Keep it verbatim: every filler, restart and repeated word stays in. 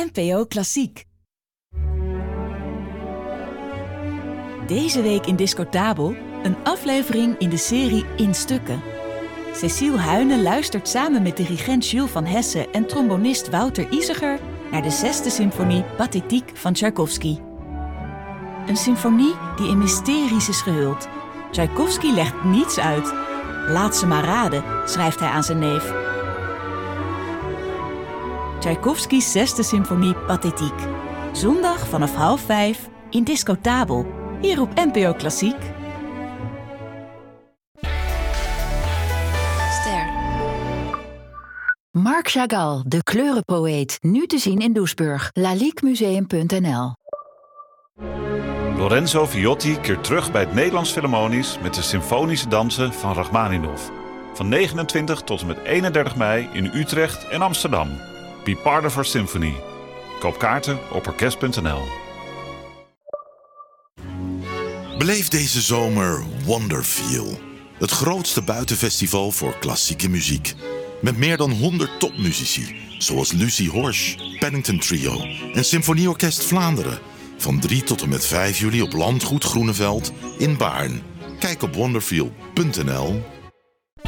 N P O Klassiek. Deze week in Discotabel een aflevering in de serie In Stukken. Cecile Huyne luistert samen met dirigent Jules van Hesse en trombonist Wouter Isiger naar de zesde symfonie Pathétique van Tchaikovsky. Een symfonie die in mysteries is gehuld. Tchaikovsky legt niets uit. Laat ze maar raden, schrijft hij aan zijn neef. Tchaikovsky's zesde symfonie Pathétique. Zondag vanaf half vijf in Discotabel, hier op N P O Klassiek. Ster. Marc Chagall, de kleurenpoëet, nu te zien in Doesburg. laliquemuseum punt n l. Lorenzo Viotti keert terug bij het Nederlands Philharmonisch met de symfonische dansen van Rachmaninov. Van negenentwintig tot en met eenendertig mei in Utrecht en Amsterdam. Be part of our symphony. Koop kaarten op orkest punt n l. Beleef deze zomer Wonderfeel. Het grootste buitenfestival voor klassieke muziek. Met meer dan honderd topmuzici, zoals Lucie Horsch, Paddington Trio en Symfonieorkest Vlaanderen. Van drie tot en met vijf juli op Landgoed Groeneveld in Baarn. Kijk op wonderfeel punt n l.